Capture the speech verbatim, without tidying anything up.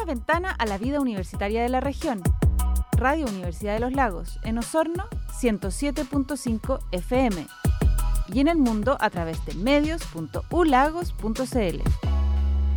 Una ventana a la vida universitaria de la región. Radio Universidad de los Lagos, en Osorno, ciento siete punto cinco F M. Y en el mundo a través de medios punto u lagos punto c l.